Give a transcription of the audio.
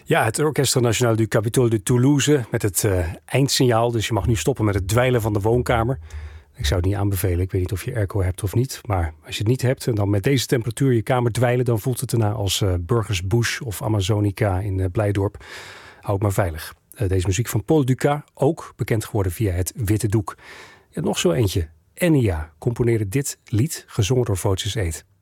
Ja, het Orchestre National du Capitole de Toulouse met het eindsignaal. Dus je mag nu stoppen met het dweilen van de woonkamer. Ik zou het niet aanbevelen. Ik weet niet of je airco hebt of niet. Maar als je het niet hebt en dan met deze temperatuur je kamer dweilen, dan voelt het erna als Burgers Bush of Amazonica in Blijdorp. Houd maar veilig. Deze muziek van Paul Dukas, ook bekend geworden via het Witte Doek. Ja, nog zo eentje. Enya componeerde dit lied, gezongen door Voces Eid.